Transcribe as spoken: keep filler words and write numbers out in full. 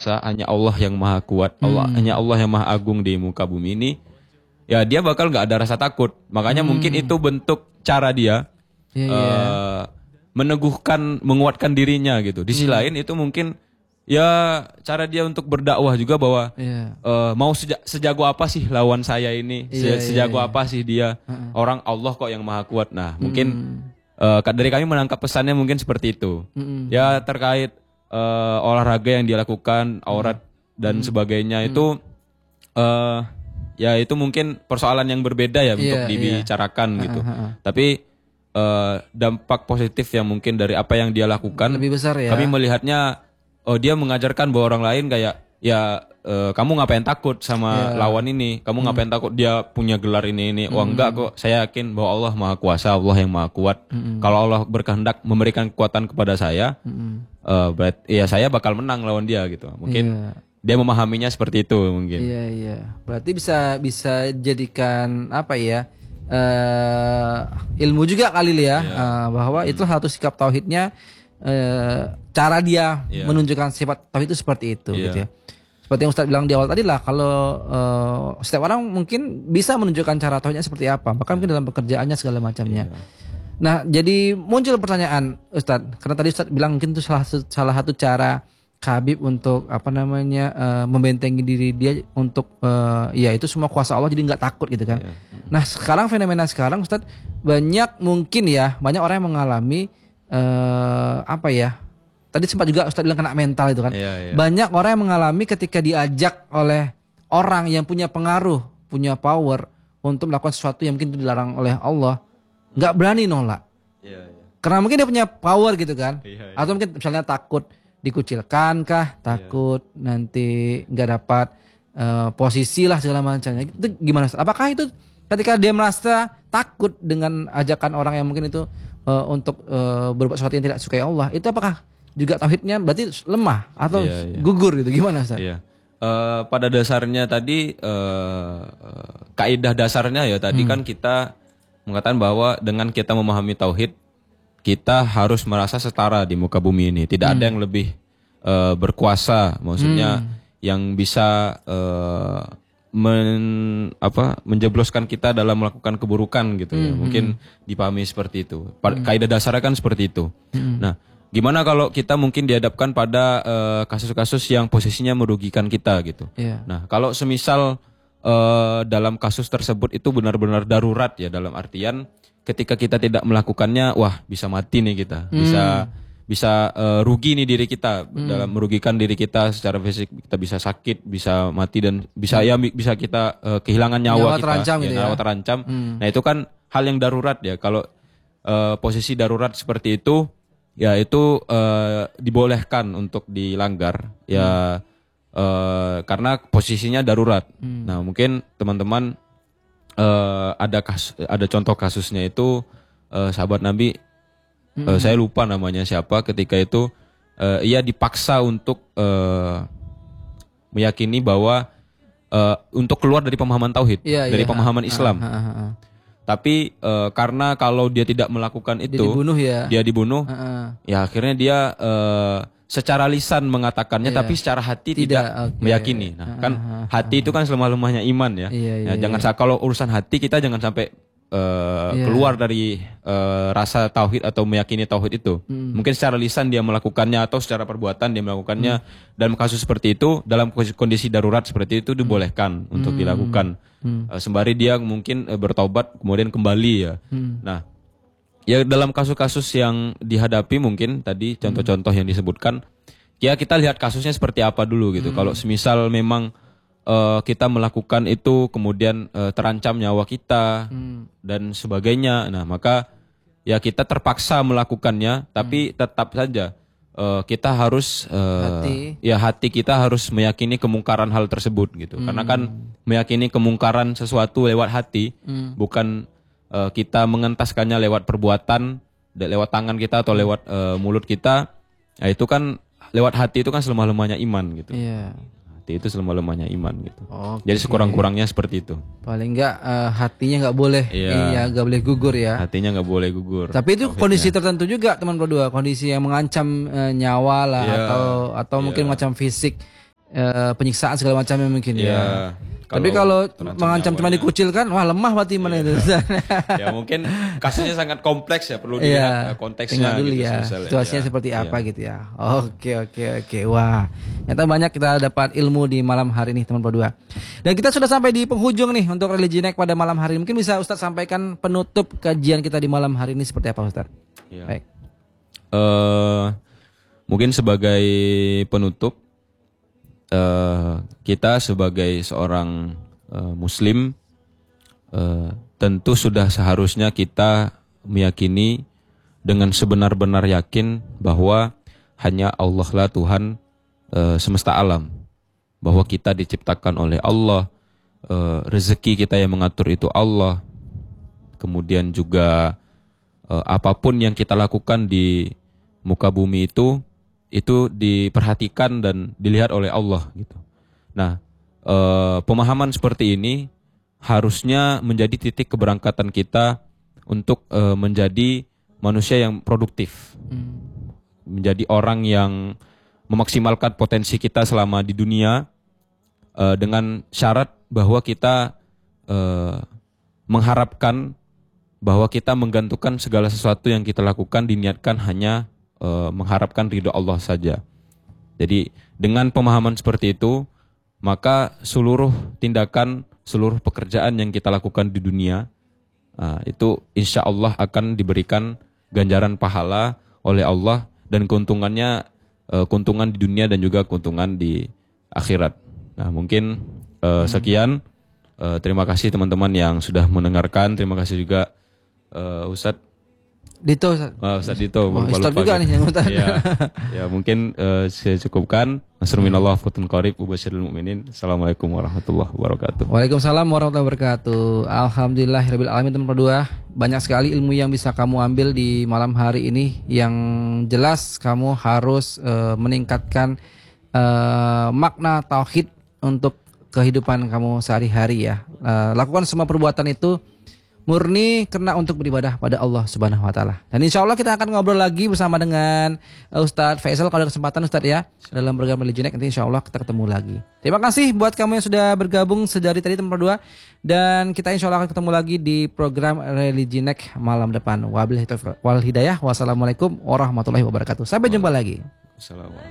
kuasa, hanya Allah yang maha kuat, Allah Hmm. hanya Allah yang maha agung di muka bumi ini, ya dia bakal nggak ada rasa takut. Makanya Hmm. mungkin itu bentuk cara dia Iya, eh, iya. meneguhkan, menguatkan dirinya gitu. Di sisi Hmm. lain itu mungkin ya cara dia untuk berdakwah juga bahwa Iya. eh, mau seja- sejago apa sih lawan saya ini, Se- Iya, iya, sejago iya. apa sih dia, Heeh. orang Allah kok yang maha kuat. Nah mungkin Hmm. eh, ka- dari kami menangkap pesannya mungkin seperti itu. Mm-mm. Ya terkait eh, olahraga yang dia lakukan, aurat dan sebagainya itu eh ya itu mungkin persoalan yang berbeda ya untuk Iya, dibicarakan gitu. Heeh. Tapi eh, dampak positif yang mungkin dari apa yang dia lakukan, Lebih besar ya. kami melihatnya oh dia mengajarkan bahwa orang lain kayak ya eh, kamu ngapain takut sama Ya. lawan ini, kamu ngapain takut dia punya gelar ini ini. Wah enggak kok, saya yakin bahwa Allah maha kuasa, Allah yang maha kuat. Kalau Allah berkehendak memberikan kekuatan kepada saya, Mm-mm. eh berarti ya saya bakal menang lawan dia gitu. Mungkin Iya. dia memahaminya seperti itu mungkin. Iya, iya. Berarti bisa bisa jadikan apa ya? eh ilmu juga kali ya, eh, bahwa itu satu sikap tauhidnya, eh cara dia Iya. menunjukkan sifat tauhid itu seperti itu Iya. gitu ya. Seperti yang Ustadz bilang di awal tadi lah, kalau eh, setiap orang mungkin bisa menunjukkan cara tauhidnya seperti apa, bahkan mungkin dalam pekerjaannya segala macamnya. Nah, jadi muncul pertanyaan Ustadz, karena tadi Ustadz bilang mungkin itu salah satu, salah satu cara Khabib untuk apa namanya eh, membentengi diri dia untuk eh, ya itu semua kuasa Allah, jadi nggak takut gitu kan. Nah, sekarang fenomena sekarang Ustadz, banyak mungkin ya banyak orang yang mengalami eh, apa ya? Tadi sempat juga Ustadz bilang kena mental itu kan. Iya, iya. Banyak orang yang mengalami ketika diajak oleh orang yang punya pengaruh, punya power untuk melakukan sesuatu yang mungkin itu dilarang oleh Allah, nggak berani nolak. Iya, iya. Karena mungkin dia punya power gitu kan. Iya, iya. Atau mungkin misalnya takut dikucilkan kah, takut nanti nggak dapat eh, posisi lah segala macamnya. Itu gimana Ustaz? Apakah itu ketika dia merasa takut dengan ajakan orang yang mungkin itu eh, untuk eh, berbuat sesuatu yang tidak sukai Allah, itu apakah juga tauhidnya berarti lemah atau Iya, iya. gugur gitu? Gimana Ustaz? Iya. Eh, pada dasarnya tadi eh, eh, kaidah dasarnya ya tadi kan kita mengatakan bahwa dengan kita memahami tauhid, kita harus merasa setara di muka bumi ini. Tidak ada yang lebih eh, berkuasa, maksudnya yang bisa eh, men, apa, menjebloskan kita dalam melakukan keburukan gitu ya. Mungkin dipahami seperti itu. Pa- Kaidah dasarnya kan seperti itu. Nah, gimana kalau kita mungkin dihadapkan pada eh, kasus-kasus yang posisinya merugikan kita gitu. Iya. Nah, kalau semisal eh, dalam kasus tersebut itu benar-benar darurat ya, dalam artian ketika kita tidak melakukannya, wah bisa mati nih kita, bisa bisa eh, rugi nih diri kita, dalam merugikan diri kita secara fisik, kita bisa sakit, bisa mati dan bisa ya bi- bisa kita eh, kehilangan nyawa, Nyawa kita, terancam gitu ya. nyawa terancam. Nah itu kan hal yang darurat ya. Kalau eh, posisi darurat seperti itu, ya itu eh, dibolehkan untuk dilanggar ya eh, karena posisinya darurat. Nah mungkin teman-teman eh, ada kas, ada contoh kasusnya itu eh, sahabat Nabi, eh, saya lupa namanya siapa, ketika itu eh, ia dipaksa untuk eh, meyakini bahwa eh, untuk keluar dari pemahaman tauhid, Iya, dari iya. pemahaman Islam. Ha, ha, ha, ha. Tapi eh, karena kalau dia tidak melakukan Dia itu, dibunuh ya. dia dibunuh, Ha, ha. ya akhirnya dia eh, secara lisan mengatakannya, Iya. tapi secara hati Tidak, tidak, oke. meyakini. Nah, kan hati itu kan selemah-lemahnya iman ya. Iya, iya, Ya, jangan sa- kalau urusan hati kita jangan sampai eh, Iya. keluar dari eh, rasa tauhid atau meyakini tauhid itu. Mungkin secara lisan dia melakukannya atau secara perbuatan dia melakukannya. Dalam kasus seperti itu, dalam kondisi darurat seperti itu dibolehkan untuk dilakukan. Eh, sembari dia mungkin eh, bertaubat kemudian kembali ya. Nah, ya dalam kasus-kasus yang dihadapi mungkin tadi contoh-contoh yang disebutkan, ya kita lihat kasusnya seperti apa dulu gitu. Kalau semisal memang eh, kita melakukan itu kemudian eh, terancam nyawa kita dan sebagainya, nah maka ya kita terpaksa melakukannya, tapi tetap saja eh, kita harus eh, Hati. ya hati kita harus meyakini kemungkaran hal tersebut gitu. Karena kan meyakini kemungkaran sesuatu lewat hati, bukan eh, kita mengentaskannya lewat perbuatan, de- lewat tangan kita atau lewat eh, mulut kita. Nah, itu kan lewat hati itu kan selemah-lemahnya iman gitu. Iya. Hati itu selemah-lemahnya iman gitu. Oke. Jadi sekurang-kurangnya seperti itu. Paling enggak eh, hatinya nggak boleh, Iya. iya nggak boleh gugur ya. Hatinya nggak boleh gugur. Tapi itu kondisi tertentu juga teman berdua, kondisi yang mengancam eh, nyawa lah Iya, atau atau iya. mungkin macam fisik. eh, penyiksaan segala macamnya mungkin ya. Ya, Tapi kalau terancam mengancam cuma nyawanya. dikucilkan, wah lemah berarti mana itu. Ya mungkin kasusnya sangat kompleks ya, perlu Iya, dilihat eh, konteksnya tengok dulu gitu, ya, sosial- situasinya ya. seperti apa Iya. gitu ya. Oke oke oke, wah, ternyata banyak kita dapat ilmu di malam hari ini teman berdua. Dan kita sudah sampai di penghujung nih untuk Religi Neck pada malam hari ini. Mungkin bisa Ustadz sampaikan penutup kajian kita di malam hari ini seperti apa Ustadz? Iya. Baik. Eh, mungkin sebagai penutup, eh, kita sebagai seorang eh, Muslim, eh, tentu sudah seharusnya kita meyakini dengan sebenar-benar yakin bahwa hanya Allah lah Tuhan eh, semesta alam, bahwa kita diciptakan oleh Allah, eh, rezeki kita yang mengatur itu Allah, kemudian juga eh, apapun yang kita lakukan di muka bumi itu itu diperhatikan dan dilihat oleh Allah gitu. Nah, eh, pemahaman seperti ini harusnya menjadi titik keberangkatan kita untuk eh, menjadi manusia yang produktif, menjadi orang yang memaksimalkan potensi kita selama di dunia, eh, dengan syarat bahwa kita eh, mengharapkan bahwa kita menggantungkan segala sesuatu yang kita lakukan diniatkan hanya uh, mengharapkan ridho Allah saja. Jadi dengan pemahaman seperti itu, maka seluruh tindakan, seluruh pekerjaan yang kita lakukan di dunia, uh, itu insya Allah akan diberikan ganjaran pahala oleh Allah dan keuntungannya, uh, keuntungan di dunia dan juga keuntungan di akhirat. Nah mungkin uh, sekian. Uh, terima kasih teman-teman yang sudah mendengarkan. Terima kasih juga Uh, Ustadz Dito Ustadz. uh, Ustadz Dito. Wah, lupa Ustadz lupa juga gitu. nih yang Ustadz. Ya, ya mungkin uh, saya cukupkan. Nasrullah futun qarib ubashirul mu'minin. Assalamualaikum warahmatullahi wabarakatuh. Waalaikumsalam warahmatullahi wabarakatuh. Alhamdulillahirabbil alamin teman berdua. Banyak sekali ilmu yang bisa kamu ambil di malam hari ini. Yang jelas kamu harus uh, meningkatkan uh, makna tauhid untuk kehidupan kamu sehari-hari ya. Uh, lakukan semua perbuatan itu murni karena untuk beribadah pada Allah Subhanahu wa taala. Dan insya Allah kita akan ngobrol lagi bersama dengan Ustadz Faisal kalau ada kesempatan Ustadz ya dalam program Religi Neck, nanti insya Allah kita ketemu lagi. Terima kasih buat kamu yang sudah bergabung sedari tadi teman berdua, dan kita insya Allah akan ketemu lagi di program Religi Neck malam depan. Wabillahi taufiq wal hidayah. Wassalamualaikum warahmatullahi wabarakatuh. Sampai jumpa lagi. Assalamualaikum.